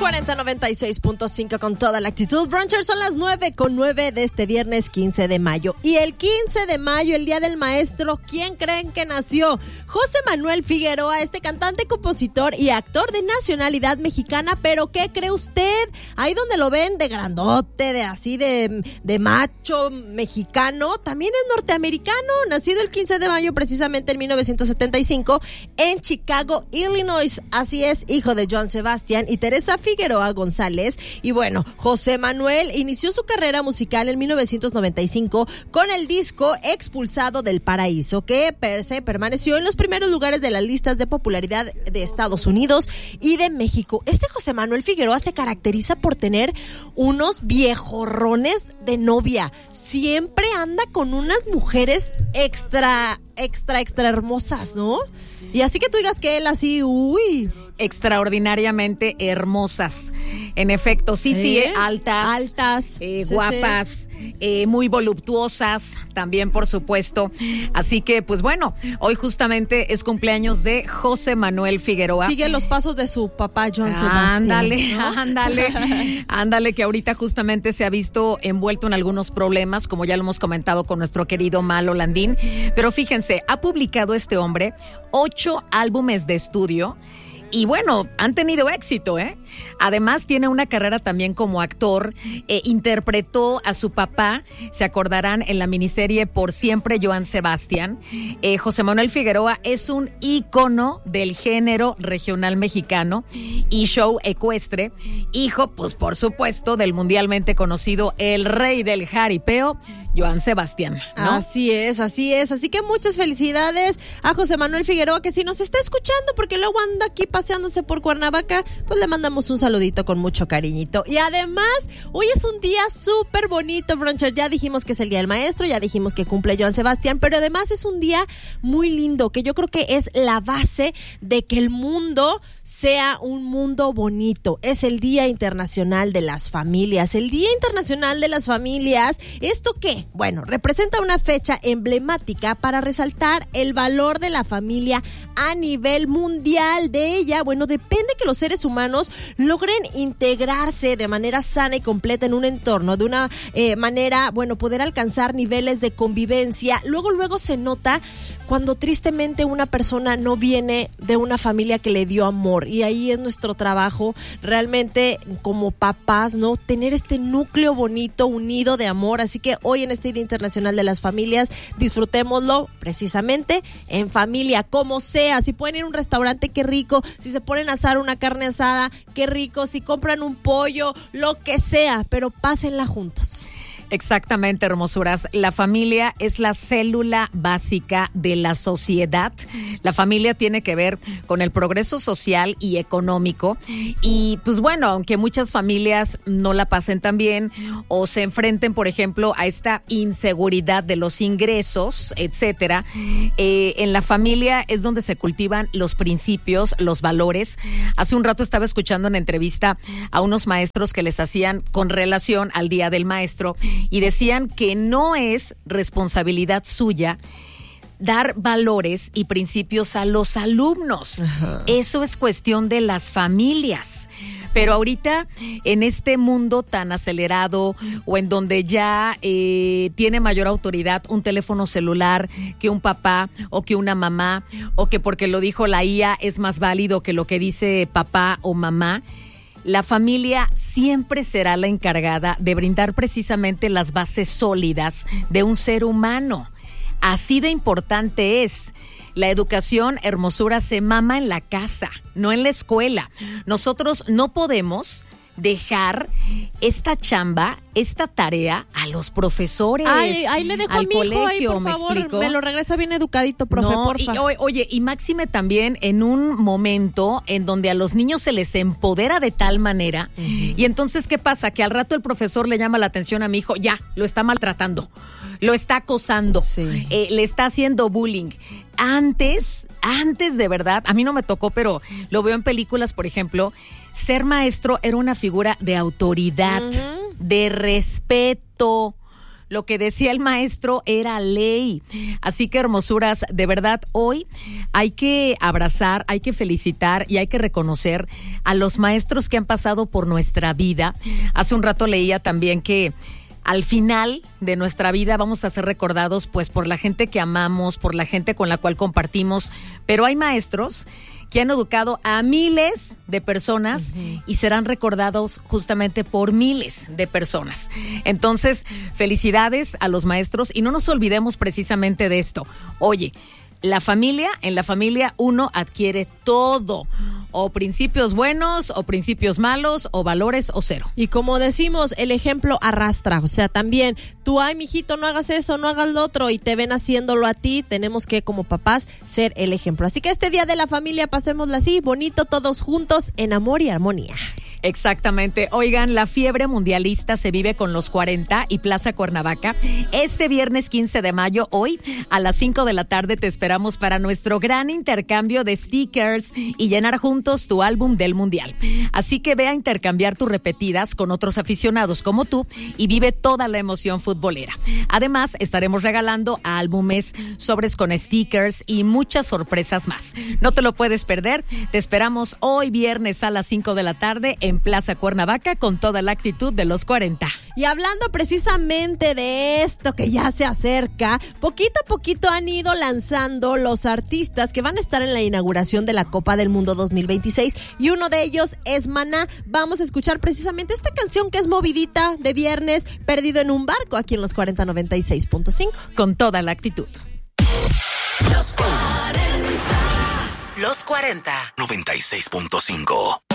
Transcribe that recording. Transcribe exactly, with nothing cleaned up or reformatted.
cuarenta noventa y seis punto cinco con toda la actitud. Brunchers, son las nueve con nueve de este viernes quince de mayo. Y el quince de mayo, el Día del Maestro, ¿quién creen que nació? José Manuel Figueroa, este cantante, compositor y actor de nacionalidad mexicana. Pero ¿qué cree usted? Ahí donde lo ven de grandote, de así de, de macho mexicano, también es norteamericano. Nacido el quince de mayo precisamente en mil novecientos setenta y cinco en Chicago, Illinois. Así es, hijo de Joan Sebastián y Teresa Figueroa González. Y bueno, José Manuel inició su carrera musical en mil novecientos noventa y cinco con el disco Expulsado del Paraíso, que per se permaneció en los primeros lugares de las listas de popularidad de Estados Unidos y de México. Este José Manuel Figueroa se caracteriza por tener unos viejorrones de novia. Siempre anda con unas mujeres extra, extra, extra hermosas, ¿no? Y así que tú digas que él así, uy... extraordinariamente hermosas. En efecto, sí, ¿Eh? sí, eh, altas, altas, eh, sí, guapas, sí. Eh, muy voluptuosas, también por supuesto. Así que, pues bueno, hoy justamente es cumpleaños de José Manuel Figueroa. Sigue los pasos de su papá Joan Sebastián. Ándale, ¿no? ándale, ándale, que ahorita justamente se ha visto envuelto en algunos problemas, como ya lo hemos comentado con nuestro querido Malo Landín. Pero fíjense, ha publicado este hombre ocho álbumes de estudio. Y bueno, han tenido éxito, ¿eh? Además, tiene una carrera también como actor. Eh, interpretó a su papá, se acordarán, en la miniserie Por Siempre Joan Sebastián. Eh, José Manuel Figueroa es un ícono del género regional mexicano y show ecuestre. Hijo, pues por supuesto, del mundialmente conocido el rey del jaripeo, Joan Sebastián, ¿no? Así es, así es. Así que muchas felicidades a José Manuel Figueroa, que si nos está escuchando, porque luego anda aquí paseándose por Cuernavaca, pues le mandamos un saludito con mucho cariñito. Y además, hoy es un día súper bonito, Bruncher. Ya dijimos que es el Día del Maestro, ya dijimos que cumple Joan Sebastián, pero además es un día muy lindo, que yo creo que es la base de que el mundo sea un mundo bonito. Es el Día Internacional de las Familias. El Día Internacional de las Familias, ¿esto qué? Bueno, representa una fecha emblemática para resaltar el valor de la familia a nivel mundial. De ella, bueno, depende que los seres humanos logren integrarse de manera sana y completa en un entorno, de una eh, manera, bueno, poder alcanzar niveles de convivencia. Luego, luego se nota cuando tristemente una persona no viene de una familia que le dio amor, y ahí es nuestro trabajo realmente como papás, ¿no? Tener este núcleo bonito, unido de amor. Así que hoy en este Día Internacional de las Familias, disfrutémoslo precisamente en familia, como sea. Si pueden ir a un restaurante, qué rico. Si se ponen a asar una carne asada, qué rico. Si compran un pollo, lo que sea, pero pásenla juntos. Exactamente, hermosuras. La familia es la célula básica de la sociedad. La familia tiene que ver con el progreso social y económico. Y pues bueno, aunque muchas familias no la pasen tan bien o se enfrenten, por ejemplo, a esta inseguridad de los ingresos, etcétera, eh, en la familia es donde se cultivan los principios, los valores. Hace un rato estaba escuchando una entrevista a unos maestros que les hacían con relación al Día del Maestro, y decían que no es responsabilidad suya dar valores y principios a los alumnos. Ajá. Eso es cuestión de las familias. Pero ahorita, en este mundo tan acelerado, o en donde ya eh, tiene mayor autoridad un teléfono celular que un papá o que una mamá, o que porque lo dijo la I A es más válido que lo que dice papá o mamá, la familia siempre será la encargada de brindar precisamente las bases sólidas de un ser humano. Así de importante es. La educación, hermosura, se mama en la casa, no en la escuela. Nosotros no podemos dejar esta chamba, esta tarea a los profesores. Ay, ahí le dejo al a mi hijo, colegio, ay, por ¿me favor, explico? me lo regresa bien educadito, profe, no, porfa. Y, oye, y máxime también en un momento en donde a los niños se les empodera de tal manera, uh-huh. Y entonces, ¿qué pasa? Que al rato el profesor le llama la atención a mi hijo, ya, lo está maltratando, lo está acosando, sí. eh, le está haciendo bullying. Antes, antes de verdad, a mí no me tocó, pero lo veo en películas, por ejemplo, ser maestro era una figura de autoridad, uh-huh. de respeto. lo que decía el maestro era ley. Así que, hermosuras, de verdad, hoy hay que abrazar, hay que felicitar y hay que reconocer a los maestros que han pasado por nuestra vida. Hace un rato leía también que al final de nuestra vida vamos a ser recordados pues por la gente que amamos, por la gente con la cual compartimos, pero hay maestros que han educado a miles de personas uh-huh. y serán recordados justamente por miles de personas. Entonces, felicidades a los maestros y no nos olvidemos precisamente de esto. Oye, la familia, en la familia uno adquiere todo, o principios buenos, o principios malos, o valores, o cero. Y como decimos, el ejemplo arrastra, o sea, también tú, ay, mijito, no hagas eso, no hagas lo otro, y te ven haciéndolo a ti, tenemos que, como papás, ser el ejemplo. Así que este Día de la Familia, pasémoslo así, bonito, todos juntos, en amor y armonía. Exactamente. Oigan, la fiebre mundialista se vive con los cuarenta y Plaza Cuernavaca. Este viernes quince de mayo, hoy, a las cinco de la tarde, te esperamos para nuestro gran intercambio de stickers y llenar juntos tu álbum del Mundial. Así que ve a intercambiar tus repetidas con otros aficionados como tú y vive toda la emoción futbolera. Además, estaremos regalando álbumes, sobres con stickers y muchas sorpresas más. No te lo puedes perder. Te esperamos hoy viernes a las cinco de la tarde en Plaza Cuernavaca con toda la actitud de los cuarenta. Y hablando precisamente de esto que ya se acerca, poquito a poquito han ido lanzando los artistas que van a estar en la inauguración de la Copa del Mundo dos mil veintiséis y uno de ellos es Maná. Vamos a escuchar precisamente esta canción que es movidita de viernes, Perdido en un barco, aquí en los cuarenta noventa y seis punto cinco. Con toda la actitud. Los cuarenta. Los cuarenta. noventa y seis punto cinco.